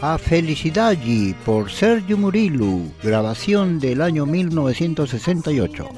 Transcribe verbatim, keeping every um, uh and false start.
A Felicidade por Sergio Murilu, grabación del año mil novecientos sesenta y ocho.